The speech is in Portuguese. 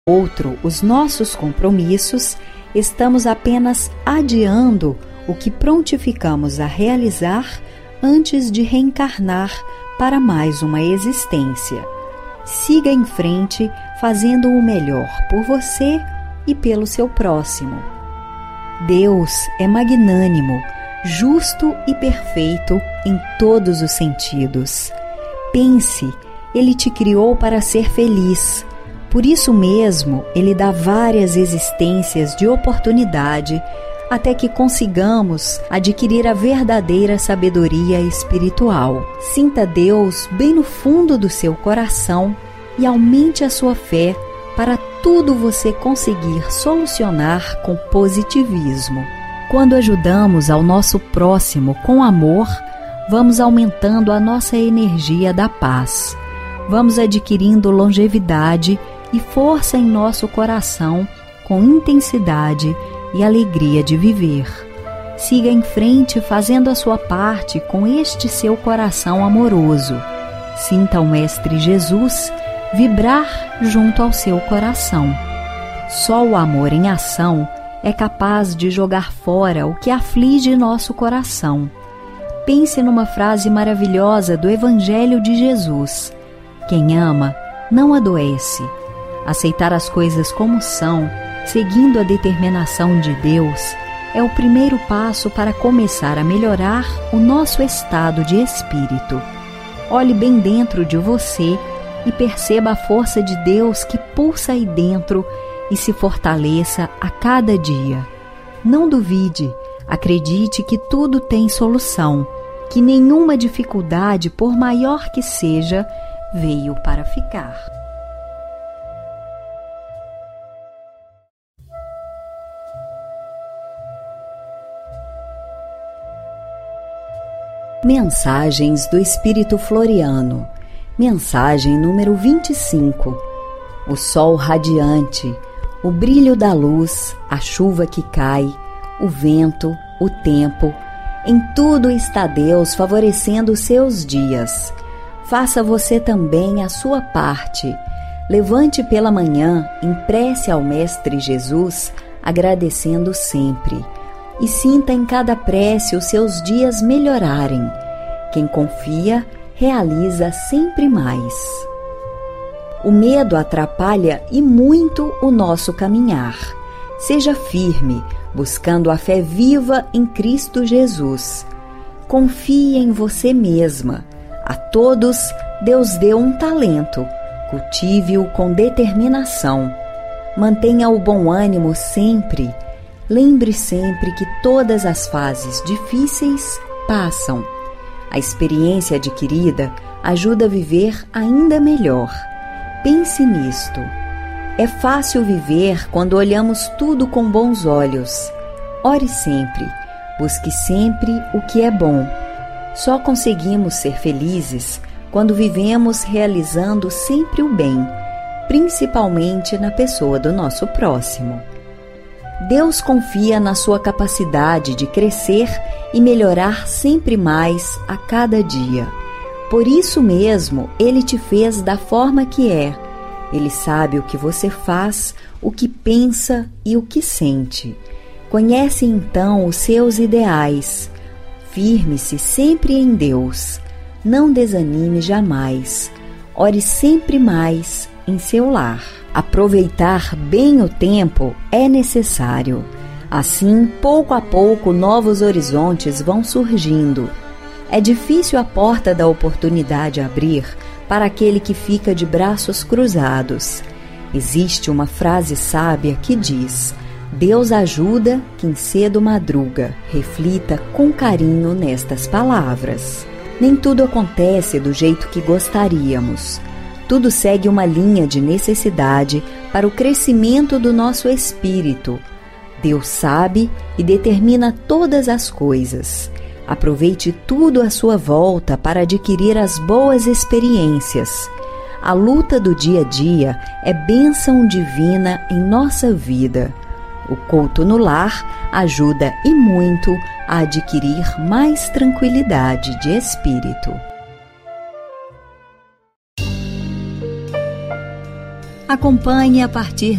outro os nossos compromissos, estamos apenas adiando o que prontificamos a realizar antes de reencarnar para mais uma existência. Siga em frente, fazendo o melhor por você e pelo seu próximo. Deus é magnânimo, justo e perfeito em todos os sentidos. Pense, Ele te criou para ser feliz. Por isso mesmo, Ele dá várias existências de oportunidade até que consigamos adquirir a verdadeira sabedoria espiritual. Sinta Deus bem no fundo do seu coração e aumente a sua fé para tudo você conseguir solucionar com positivismo. Quando ajudamos ao nosso próximo com amor, vamos aumentando a nossa energia da paz. Vamos adquirindo longevidade e força em nosso coração com intensidade e alegria de viver. Siga em frente fazendo a sua parte com este seu coração amoroso. Sinta o Mestre Jesus vibrar junto ao seu coração. Só o amor em ação é capaz de jogar fora o que aflige nosso coração. Pense numa frase maravilhosa do Evangelho de Jesus: quem ama não adoece. Aceitar as coisas como são, seguindo a determinação de Deus, é o primeiro passo para começar a melhorar o nosso estado de espírito. Olhe bem dentro de você e perceba a força de Deus que pulsa aí dentro e se fortaleça a cada dia. Não duvide, acredite que tudo tem solução, que nenhuma dificuldade, por maior que seja, veio para ficar. Mensagens do Espírito Floriano. Mensagem número 25. O sol radiante, o brilho da luz, a chuva que cai, o vento, o tempo, em tudo está Deus favorecendo os seus dias. Faça você também a sua parte. Levante pela manhã, em prece ao Mestre Jesus, agradecendo sempre. E sinta em cada prece os seus dias melhorarem. Quem confia, realiza sempre mais. O medo atrapalha e muito o nosso caminhar. Seja firme, buscando a fé viva em Cristo Jesus. Confie em você mesma. A todos Deus deu um talento. Cultive-o com determinação. Mantenha o bom ânimo sempre. Lembre sempre que todas as fases difíceis passam. A experiência adquirida ajuda a viver ainda melhor. Pense nisto. É fácil viver quando olhamos tudo com bons olhos. Ore sempre. Busque sempre o que é bom. Só conseguimos ser felizes quando vivemos realizando sempre o bem, principalmente na pessoa do nosso próximo. Deus confia na sua capacidade de crescer e melhorar sempre mais a cada dia. Por isso mesmo, Ele te fez da forma que é. Ele sabe o que você faz, o que pensa e o que sente. Conhece então os seus ideais. Firme-se sempre em Deus. Não desanime jamais. Ore sempre mais em seu lar. Aproveitar bem o tempo é necessário. Assim, pouco a pouco, novos horizontes vão surgindo. É difícil a porta da oportunidade abrir para aquele que fica de braços cruzados. Existe uma frase sábia que diz: Deus ajuda quem cedo madruga. Reflita com carinho nestas palavras. Nem tudo acontece do jeito que gostaríamos. Tudo segue uma linha de necessidade para o crescimento do nosso espírito. Deus sabe e determina todas as coisas. Aproveite tudo à sua volta para adquirir as boas experiências. A luta do dia a dia é bênção divina em nossa vida. O culto no lar ajuda e muito a adquirir mais tranquilidade de espírito. Acompanhe a partir